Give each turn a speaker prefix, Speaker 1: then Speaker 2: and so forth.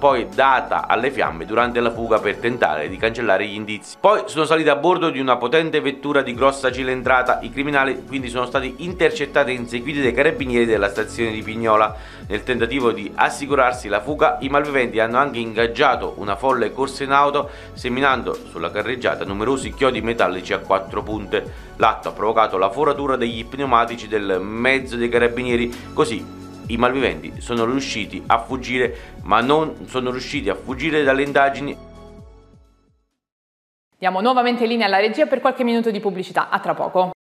Speaker 1: poi data alle fiamme durante la fuga per tentare di cancellare gli indizi. Poi sono saliti a bordo di una potente vettura di grossa cilindrata. I criminali quindi sono stati intercettati e inseguiti dai carabinieri della stazione di Pignola. Nel tentativo di assicurarsi la fuga, i malviventi hanno anche ingaggiato una folle corsa in auto, seminando sulla carreggiata numerosi chiodi metallici a 4 punte. L'atto ha provocato la foratura degli pneumatici del mezzo dei carabinieri, così i malviventi sono riusciti a fuggire, ma non sono riusciti a fuggire dalle indagini.
Speaker 2: Diamo nuovamente linea alla regia per qualche minuto di pubblicità. A tra poco.